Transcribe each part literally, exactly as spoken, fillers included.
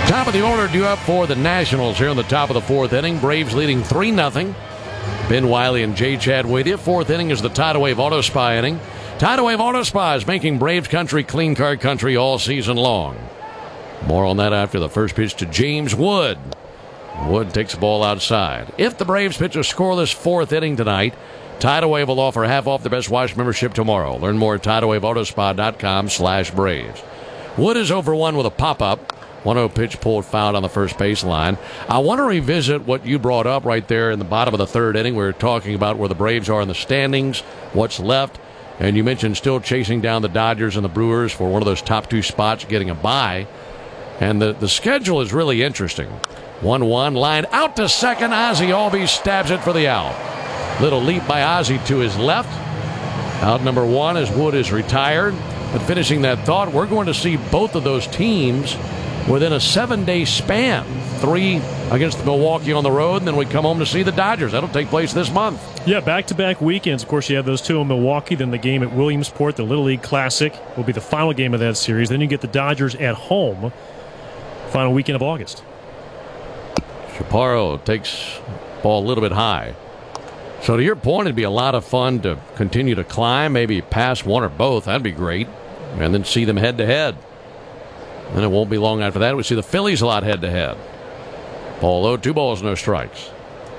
Top of the order due up for the Nationals here in the top of the fourth inning. Braves leading three nothing. Ben Wiley and Jay Chad with you. Fourth inning is the Tidal Wave Auto Spa inning. Tidal Wave Auto Spa is making Braves country clean car country all season long. More on that after the first pitch to James Wood. Wood takes the ball outside. If the Braves pitch a scoreless fourth inning tonight, Tidal Wave will offer half off the Best Watch membership tomorrow. Learn more at tidal wave auto spa dot com slash Braves. Wood is over one with a pop-up. one oh pitch pulled foul on the first baseline. I want to revisit what you brought up right there in the bottom of the third inning. We were talking about where the Braves are in the standings, what's left, and you mentioned still chasing down the Dodgers and the Brewers for one of those top two spots, getting a bye. And the, the schedule is really interesting. one one, line out to second. Ozzie Albies stabs it for the out. Little leap by Ozzie to his left. Out number one as Wood is retired. But finishing that thought, we're going to see both of those teams within a seven-day span. Three against Milwaukee on the road, and then we come home to see the Dodgers. That'll take place this month. Yeah, back-to-back weekends. Of course, you have those two in Milwaukee, then the game at Williamsport, the Little League Classic, will be the final game of that series. Then you get the Dodgers at home, final weekend of August. Chaparro takes ball a little bit high. So to your point, it'd be a lot of fun to continue to climb, maybe pass one or both. That'd be great. And then see them head-to-head. And it won't be long after that. We see the Phillies a lot head-to-head. Ball low, two balls, no strikes.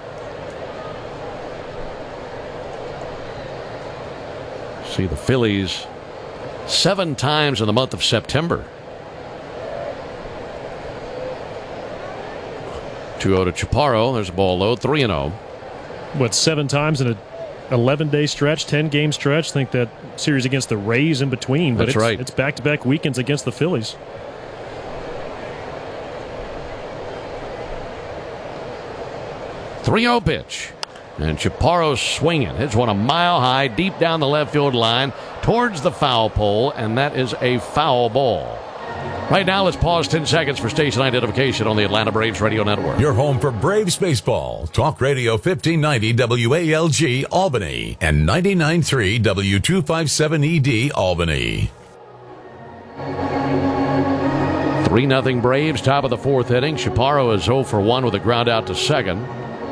See the Phillies seven times in the month of September. two oh to Chaparro. There's a ball low, three and oh. What, seven times in a eleven-day stretch, ten-game stretch? I think that series against the Rays in between. But That's it's, right. It's back-to-back weekends against the Phillies. three oh pitch. And Chaparro swinging. Hits one a mile high, deep down the left field line, towards the foul pole, and that is a foul ball. Right now, let's pause ten seconds for station identification on the Atlanta Braves Radio Network. Your home for Braves baseball. Talk Radio fifteen ninety W A L G Albany and ninety-nine point three W two fifty-seven E D Albany. three nothing Braves, top of the fourth inning. Chaparro is oh for one with a ground out to second.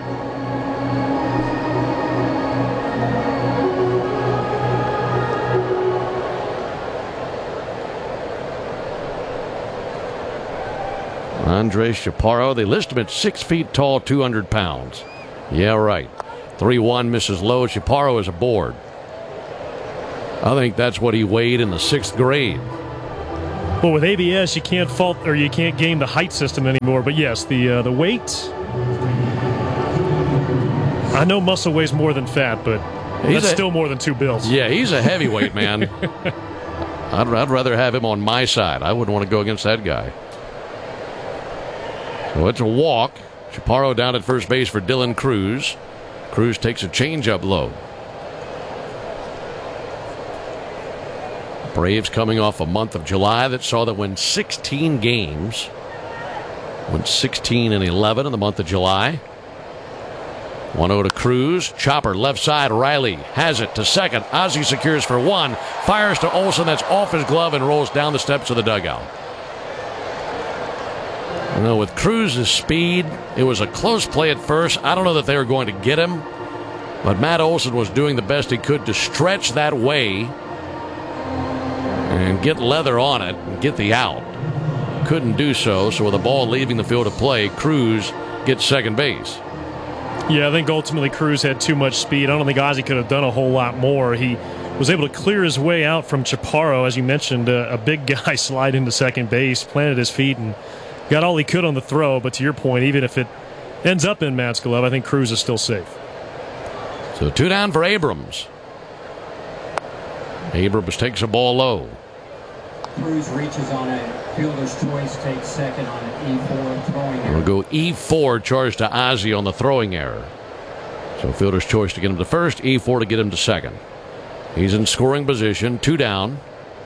Andres Chaparro, they list him at six feet tall, two hundred pounds. Yeah, right. three one misses low. Chaparro is aboard. I think that's what he weighed in the sixth grade. Well, with A B S, you can't fault or you can't game the height system anymore. But yes, the uh, the weight. I know muscle weighs more than fat, but he's that's a, still more than two bills. Yeah, he's a heavyweight, man. I'd, I'd rather have him on my side. I wouldn't want to go against that guy. So it's a walk. Chaparro down at first base for Dylan Cruz. Cruz takes a changeup low. Braves coming off a month of July that saw them win sixteen games. Went sixteen and eleven in the month of July. one oh to Cruz. Chopper left side. Riley has it to second. Ozzie secures for one. Fires to Olsen. That's off his glove and rolls down the steps of the dugout. You know, with Cruz's speed, it was a close play at first. I don't know that they were going to get him, but Matt Olson was doing the best he could to stretch that way and get leather on it and get the out. Couldn't do so, so with the ball leaving the field of play, Cruz gets second base. Yeah, I think ultimately Cruz had too much speed. I don't think Ozzie could have done a whole lot more. He was able to clear his way out from Chaparro. As you mentioned, uh, a big guy slide into second base, planted his feet, and got all he could on the throw. But to your point, even if it ends up in Matt's glove, I think Cruz is still safe. So two down for Abrams. Abrams takes a ball low. Cruz reaches on a fielder's choice, takes second on an E four throwing error. We'll go E four, charge to Ozzie on the throwing error. So fielder's choice to get him to first, E four to get him to second. He's in scoring position, two down.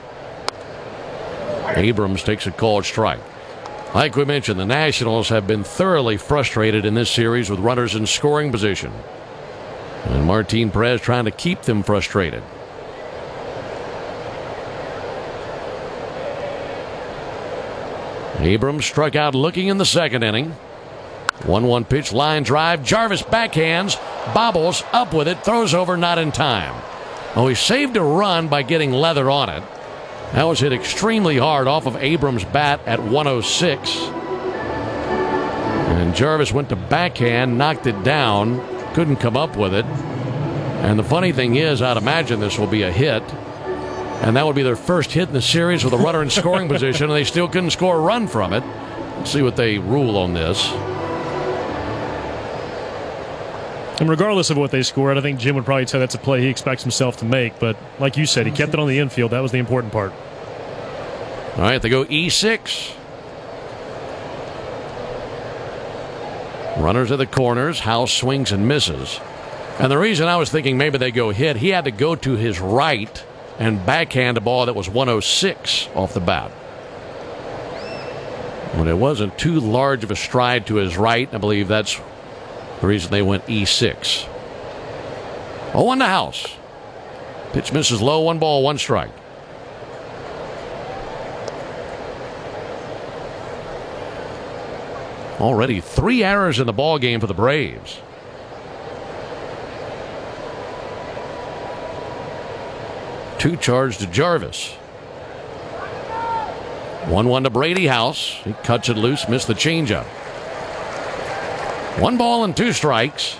Abrams takes a called strike. Like we mentioned, the Nationals have been thoroughly frustrated in this series with runners in scoring position. And Martin Perez trying to keep them frustrated. Abrams struck out looking in the second inning. one one pitch, line drive. Jarvis backhands, bobbles, up with it, throws over, not in time. Oh, he saved a run by getting leather on it. That was hit extremely hard off of Abrams' bat at one oh six. And Jarvis went to backhand, knocked it down, couldn't come up with it. And the funny thing is, I'd imagine this will be a hit. And that would be their first hit in the series with a runner in scoring position, and they still couldn't score a run from it. Let's see what they rule on this. And regardless of what they scored, I think Jim would probably tell that's a play he expects himself to make. But like you said, he kept it on the infield. That was the important part. All right, they go E six. Runners at the corners. House swings and misses. And the reason I was thinking maybe they go hit, he had to go to his right and backhand a ball that was one oh six off the bat. When it wasn't too large of a stride to his right, I believe that's the reason they went E six. oh one to House. Pitch misses low, one ball, one strike. Already three errors in the ball game for the Braves. Two charged to Jarvis. one one to Brady House. He cuts it loose, missed the changeup. One ball and two strikes.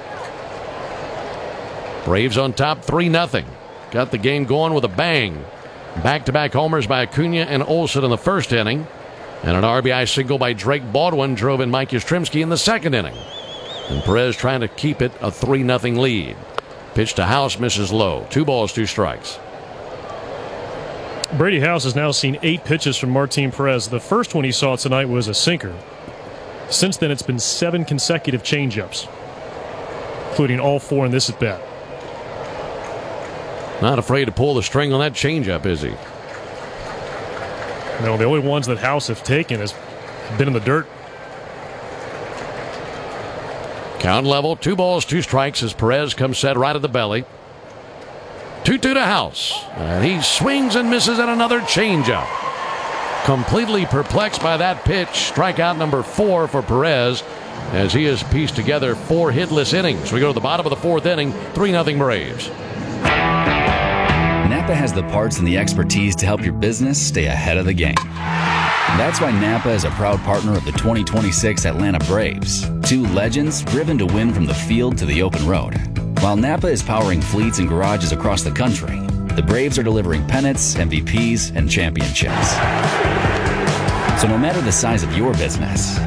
Braves on top three nothing. Got the game going with a bang. Back-to-back homers by Acuna and Olsen in the first inning. And an R B I single by Drake Baldwin drove in Mike Yastrzemski in the second inning. And Perez trying to keep it a three nothing lead. Pitch to House, misses low. Two balls, two strikes. Brady House has now seen eight pitches from Martin Perez. The first one he saw tonight was a sinker. Since then, it's been seven consecutive changeups, including all four in this at bat. Not afraid to pull the string on that changeup, is he? No, the only ones that House have taken has been in the dirt. Count level, two balls, two strikes as Perez comes set right at the belly. two two to House. And he swings and misses at another changeup. Completely perplexed by that pitch. Strikeout number four for Perez as he has pieced together four hitless innings. We go to the bottom of the fourth inning, three nothing Braves. Napa has the parts and the expertise to help your business stay ahead of the game. That's why Napa is a proud partner of the twenty twenty-six Atlanta Braves, two legends driven to win from the field to the open road. While Napa is powering fleets and garages across the country, the Braves are delivering pennants, M V Ps, and championships. So no matter the size of your business,